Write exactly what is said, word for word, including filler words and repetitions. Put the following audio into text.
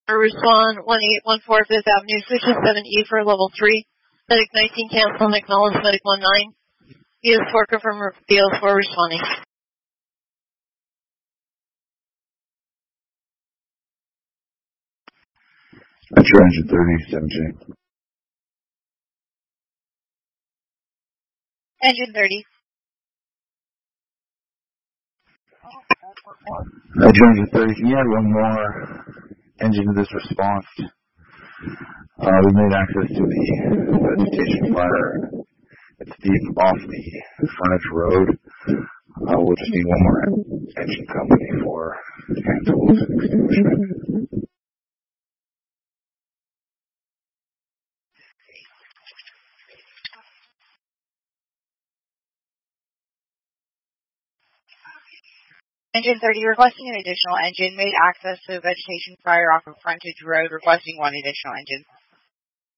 Respond one eight one four Fifth Avenue, switches seven E for level three. Medic nineteen cancel and acknowledge Medic one nine. B S four confirm B S four responding. Metro engine thirty, seven J. Engine thirty. Metro engine thirty, can you add one more engine to this response? Uh, we made access to the vegetation fire. It's deep off the frontage road. Uh, we'll just need one more engine company for hand tools and extinguishment. Engine thirty requesting an additional engine. Made access to the vegetation fire off of frontage road, requesting one additional engine.